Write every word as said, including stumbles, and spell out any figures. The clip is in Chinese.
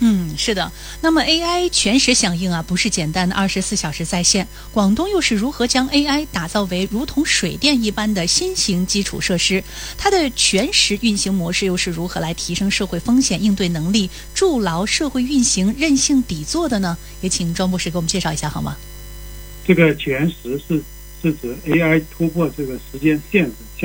嗯，是的。那么 A I 全时响应啊，不是简单的二十四小时在线。广东又是如何将 A I 打造为如同水电一般的新型基础设施？它的全时运行模式又是如何来提升社会风险应对能力，筑牢社会运行韧性底座的呢？也请庄博士给我们介绍一下好吗？ 这个全时是是指 A I 突破这个时间限制，